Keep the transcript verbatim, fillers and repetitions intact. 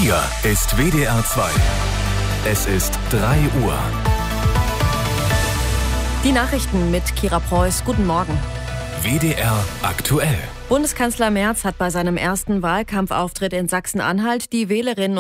Hier ist W D R zwei. Es ist drei Uhr. Die Nachrichten mit Kira Preuß. Guten Morgen. W D R aktuell. Bundeskanzler Merz hat bei seinem ersten Wahlkampfauftritt in Sachsen-Anhalt die Wählerinnen